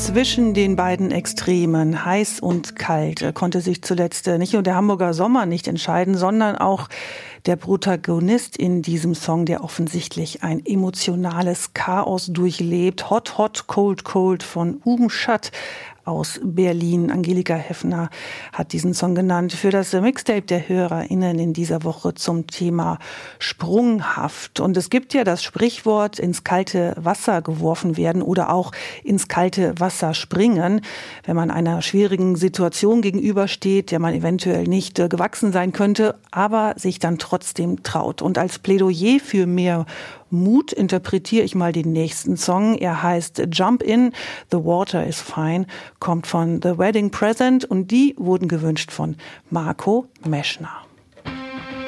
Zwischen den beiden Extremen, heiß und kalt, konnte sich zuletzt nicht nur der Hamburger Sommer nicht entscheiden, sondern auch der Protagonist in diesem Song, der offensichtlich ein emotionales Chaos durchlebt. Hot, Hot, Cold, Cold von Ubenschat aus Berlin. Angelika Heffner hat diesen Song genannt für das Mixtape der HörerInnen in dieser Woche zum Thema sprunghaft. Und es gibt ja das Sprichwort, ins kalte Wasser geworfen werden oder auch ins kalte Wasser springen, wenn man einer schwierigen Situation gegenübersteht, der man eventuell nicht gewachsen sein könnte, aber sich dann trotzdem traut. Und als Plädoyer für mehr Mut interpretiere ich mal den nächsten Song. Er heißt Jump In, The Water is Fine, kommt von The Wedding Present und die wurden gewünscht von Marco Meschner.